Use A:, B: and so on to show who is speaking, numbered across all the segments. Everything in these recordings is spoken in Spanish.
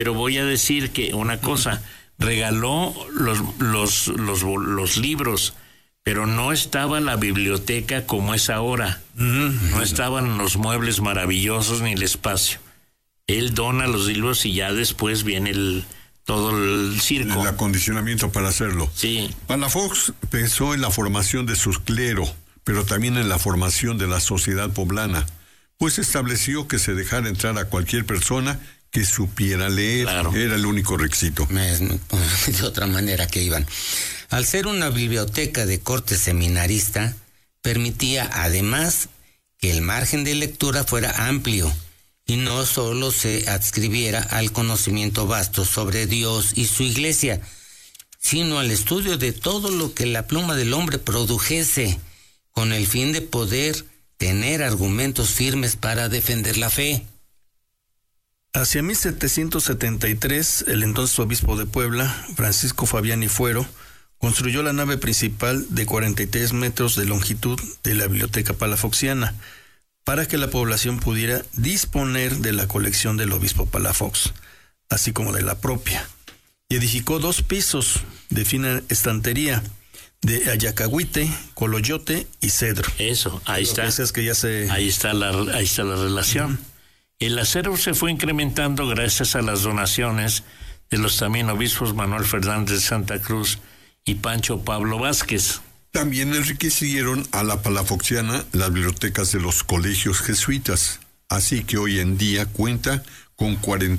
A: Pero voy a decir que una cosa, regaló los libros, pero no estaba la biblioteca como es ahora. No estaban los muebles maravillosos ni el espacio. Él dona los libros y ya después viene todo el circo.
B: El acondicionamiento para hacerlo.
A: Sí.
B: Palafox pensó en la formación de su clero, pero también en la formación de la sociedad poblana, pues estableció que se dejara entrar a cualquier persona que supiera leer.
A: Claro.
B: Era el único requisito.
C: De otra manera que iban. Al ser una biblioteca de corte seminarista, permitía además que el margen de lectura fuera amplio y no solo se adscribiera al conocimiento vasto sobre Dios y su iglesia, sino al estudio de todo lo que la pluma del hombre produjese, con el fin de poder tener argumentos firmes para defender la fe.
D: Hacia 1773, el entonces obispo de Puebla, Francisco Fabián y Fuero, construyó la nave principal de 43 metros de longitud de la Biblioteca Palafoxiana, para que la población pudiera disponer de la colección del obispo Palafox, así como de la propia. Y edificó 2 pisos de fina estantería, de ayacahuite, coloyote y cedro.
A: Eso, ahí está.
D: Es que ya
A: ahí está la relación. El acervo se fue incrementando gracias a las donaciones de los también obispos Manuel Fernández de Santa Cruz y Pancho Pablo Vázquez.
B: También enriquecieron a la Palafoxiana las bibliotecas de los colegios jesuitas, así que hoy en día cuenta con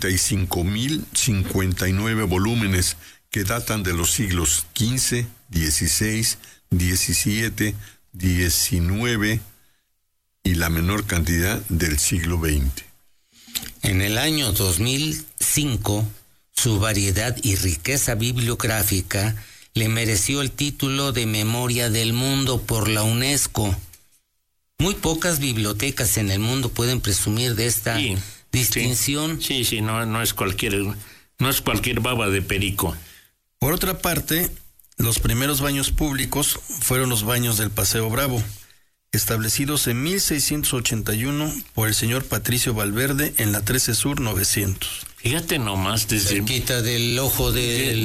B: 45,059 volúmenes que datan de los siglos XV, XVI, XVII, XIX y la menor cantidad del siglo XX.
C: En el año 2005, su variedad y riqueza bibliográfica le mereció el título de Memoria del Mundo por la UNESCO. Muy pocas bibliotecas en el mundo pueden presumir de esta distinción.
A: Sí, no es cualquier baba de perico.
D: Por otra parte, los primeros baños públicos fueron los baños del Paseo Bravo, establecidos en 1681 por el señor Patricio Valverde en la 13 Sur 900.
A: Fíjate nomás,
C: cerquita del ojo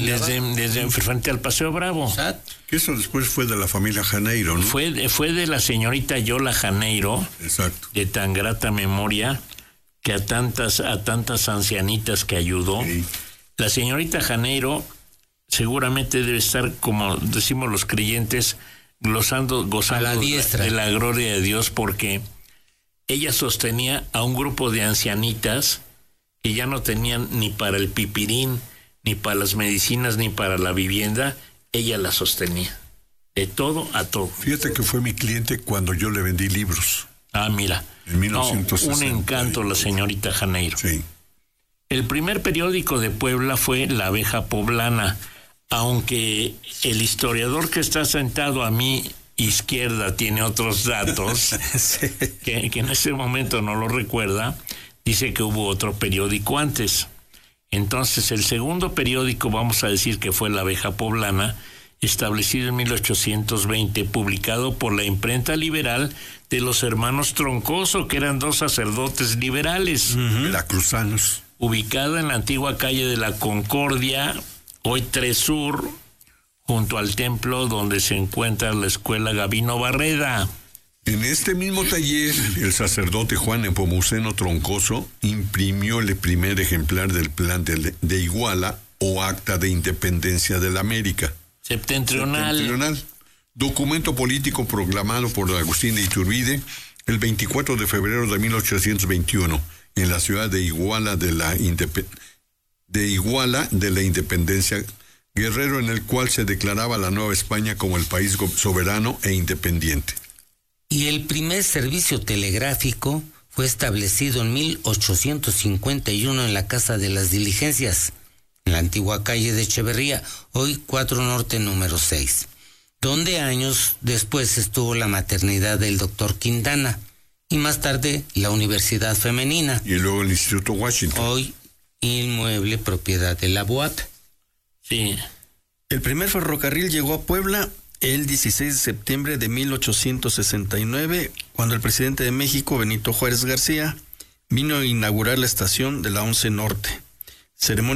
A: desde frente al Paseo Bravo.
B: Que eso después fue de la familia Janeiro, ¿no?
A: Fue de la señorita Yola Janeiro.
B: Exacto.
A: De tan grata memoria, que a tantas ancianitas que ayudó. Sí. La señorita Janeiro seguramente debe estar, como decimos los creyentes, gozando de la gloria de Dios, porque ella sostenía a un grupo de ancianitas que ya no tenían ni para el pipirín, ni para las medicinas, ni para la vivienda. Ella la sostenía, de todo a todo.
B: Fíjate que fue mi cliente cuando yo le vendí libros.
A: Ah, mira.
B: En 1960.
A: Un encanto la señorita Janeiro.
B: Sí.
A: El primer periódico de Puebla fue La Abeja Poblana, aunque el historiador que está sentado a mi izquierda tiene otros datos,
D: sí,
A: que en ese momento no lo recuerda. Dice que hubo otro periódico antes. Entonces, el segundo periódico, vamos a decir que fue La Abeja Poblana, establecido en 1820, publicado por la imprenta liberal de los hermanos Troncoso, que eran 2 sacerdotes liberales.
B: Veracruzanos.
A: Ubicada en la antigua calle de la Concordia, hoy 3 Sur, junto al templo donde se encuentra la escuela Gabino Barreda.
B: En este mismo taller, el sacerdote Juan Nepomuceno Troncoso imprimió el primer ejemplar del Plan de Iguala o Acta de Independencia de la América
A: Septentrional,
B: documento político proclamado por Agustín de Iturbide el 24 de febrero de 1821 en la ciudad de Iguala de la Independencia, Guerrero, en el cual se declaraba la Nueva España como el país soberano e independiente.
C: Y el primer servicio telegráfico fue establecido en 1851 en la Casa de las Diligencias, en la antigua calle de Echeverría, hoy 4 Norte número 6, donde años después estuvo la maternidad del doctor Quintana, y más tarde la Universidad Femenina.
B: Y luego el Instituto Washington.
C: Hoy inmueble propiedad de la UAP.
A: Sí.
D: El primer ferrocarril llegó a Puebla el 16 de septiembre de 1869, cuando el presidente de México, Benito Juárez García, vino a inaugurar la estación de la 11 Norte. Ceremonia